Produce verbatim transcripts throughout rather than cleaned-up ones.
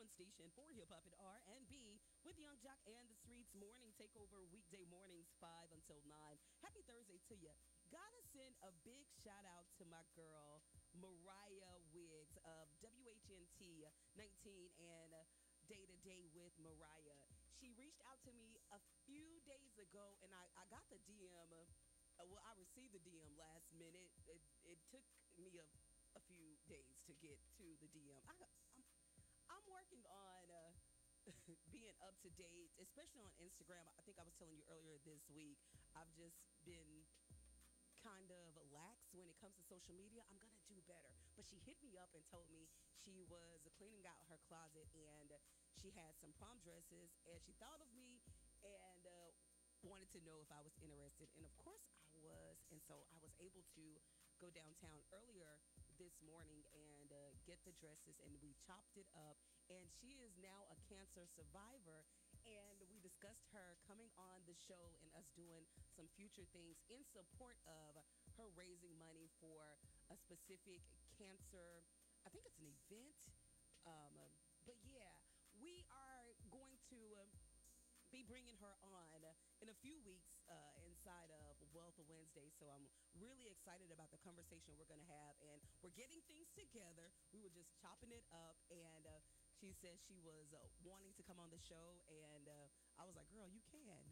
station for hip hop and R and B with Young Jock and the Streets Morning Takeover weekday mornings five until nine. Happy Thursday to you. Gotta send a big shout out to my girl Mariah Wiggs of W H N T nineteen and Day to Day with Mariah. She reached out to me a few days ago, and I, I got the D M. Uh, well, I received the D M last minute. It, it took me a, a few days to get to the D M. I, I'm, I'm working on uh, being up to date, especially on Instagram. I think I was telling you earlier this week, I've just been kind of lax when it comes to social media. I'm gonna do better. But she hit me up and told me she was cleaning out her closet and she had some prom dresses and she thought of me and uh, wanted to know if I was interested. And of course I was. And so I was able to go downtown earlier this morning and uh, get the dresses, and we chopped it up. And she is now a cancer survivor. And we discussed her coming on the show and us doing some future things in support of her raising money for a specific cancer. I think it's an event. Um, but yeah, we are going to uh, be bringing her on in a few weeks uh, inside of Wealth Wednesday. So I'm really excited about the conversation we're going to have. And we're getting things together. We were just chopping it up, and uh, she said she was uh, wanting to come on the show, and uh, I was like, girl, you can.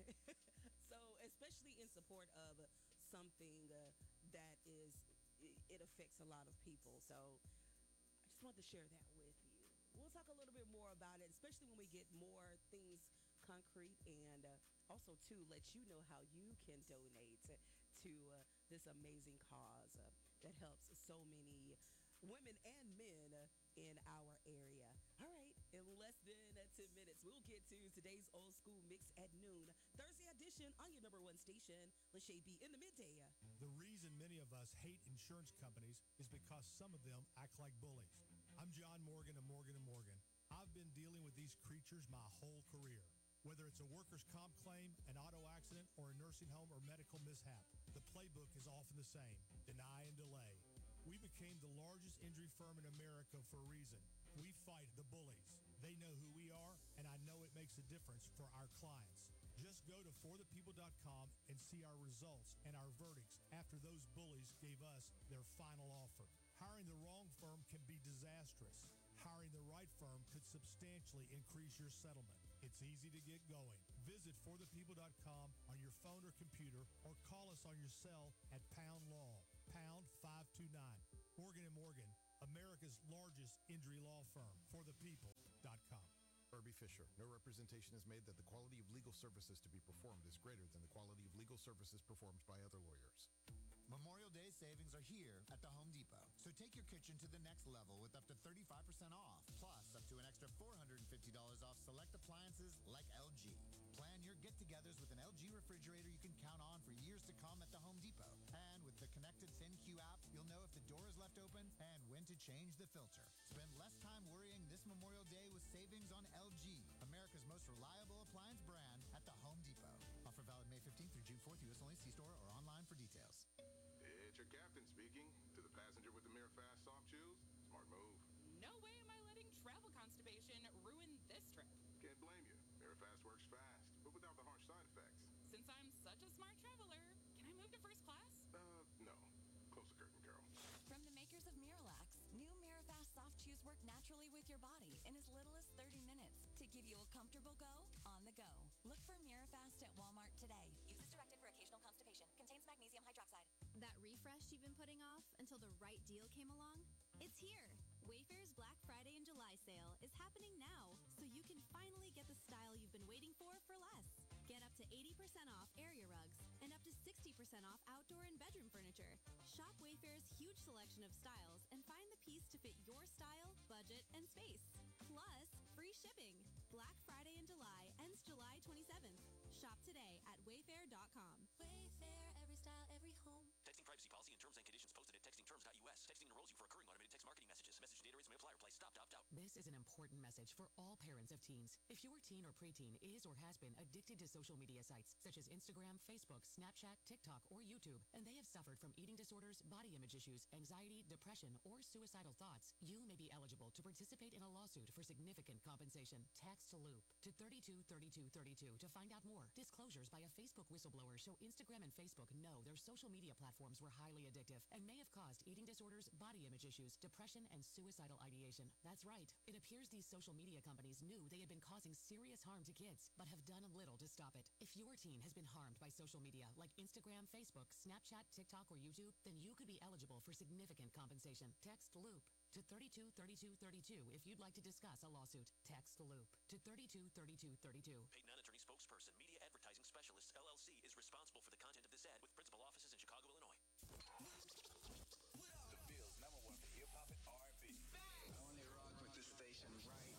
So especially in support of something uh, that is, it, it affects a lot of people. So I just wanted to share that with you. We'll talk a little bit more about it, especially when we get more things concrete, and uh, also to let you know how you can donate to uh, this amazing cause uh, that helps so many women and men uh, in our area. All right, in less than uh, ten minutes, we'll get to today's old school mix at noon. Thursday edition on your number one station, Lachey B in the midday. The reason many of us hate insurance companies is because some of them act like bullies. I'm John Morgan of Morgan and Morgan. I've been dealing with these creatures my whole career. Whether it's a workers' comp claim, an auto accident, or a nursing home or medical mishap, the playbook is often the same: deny and delay. We became the largest injury firm in America for a reason. We fight the bullies. They know who we are, and I know it makes a difference for our clients. Just go to for the people dot com and see our results and our verdicts after those bullies gave us their final offer. Hiring the wrong firm can be disastrous. Hiring the right firm could substantially increase your settlement. It's easy to get going. Visit for the people dot com on your phone or computer, or call us on your cell at Pound Law, pound five two nine. Morgan and Morgan, America's largest injury law firm. for the people dot com. Irby Fisher. No representation is made that the quality of legal services to be performed is greater than the quality of legal services performed by other lawyers. Memorial Day savings are here at the Home Depot. So take your kitchen to the next level with up to thirty-five percent off, plus up to an extra four hundred fifty dollars off select appliances like L G. Plan your get-togethers with an L G refrigerator you can count on for years to come at the Home Depot. And with the connected ThinQ app, you'll know if the door is left open and when to change the filter. Spend less time worrying this Memorial Day with savings on L G, America's most reliable appliance brand, at the Home Depot. Offer valid May fifteenth through June fourth, U S only. See store or online for details. It's your captain speaking. To the passenger with the Mirror Fast soft shoes, smart move. No way am I letting travel constipation ruin this trip. Can't blame you. Mirror Fast works fast, but without the harsh side effects. Since I'm such a smart traveler, can I move to first class? Uh, no. Close the curtain, girl. From the makers of Miralax, new Mirafast soft chews work naturally with your body in as little as thirty minutes to give you a comfortable go on the go. Look for Mirafast at Walmart today. Use as directed for occasional constipation. Contains magnesium hydroxide. That refresh you've been putting off until the right deal came along? It's here. Wayfair's Black Friday and July sale is happening now, so you can finally get the style you've been waiting for for less. Get up to eighty percent off area rugs and up to sixty percent off outdoor and bedroom furniture. Shop Wayfair's huge selection of styles and find the piece to fit your style, budget, and space. Plus, free shipping. Black Friday in July ends July twenty-seventh. Shop today at wayfair dot com. Wayfair, every style, every home. Texting privacy policy and terms and conditions posted at texting terms dot U S. Texting enrolls you for recurring automated text marketing messages. Message data rates may apply. Reply stop, opt out. This This is an important message for all parents of teens. If your teen or preteen is or has been addicted to social media sites such as Instagram, Facebook, Snapchat, TikTok, or YouTube, and they have suffered from eating disorders, body image issues, anxiety, depression, or suicidal thoughts, you may be eligible to participate in a lawsuit for significant compensation. Text LOOP to thirty-two thirty-two thirty-two to find out more. Disclosures by a Facebook whistleblower show Instagram and Facebook know their social media platforms were highly addictive and may have caused eating disorders, body image issues, depression, and suicidal ideation. That's right. It appears these social media companies knew they had been causing serious harm to kids, but have done little to stop it. If your teen has been harmed by social media like Instagram, Facebook, Snapchat, TikTok, or YouTube, then you could be eligible for significant compensation. Text LOOP to thirty-two thirty-two thirty-two if you'd like to discuss a lawsuit. Text LOOP to thirty-two thirty-two thirty-two. Paid non-attorney spokesperson, Media Advertising Specialists, L L C, is responsible for the content of this ad with principal offices in Chicago, Illinois. The Bill's number one for hip-hop and R and B. I only rock with this station right